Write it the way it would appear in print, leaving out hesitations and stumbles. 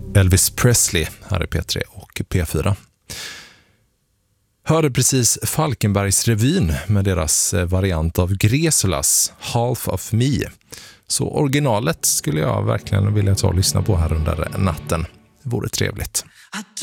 Elvis Presley här i P3 och P4. Hörde precis Falkenbergs revyn med deras variant av Gresulas Half of Me. Så originalet skulle jag verkligen vilja ta och lyssna på här under natten. Det vore trevligt.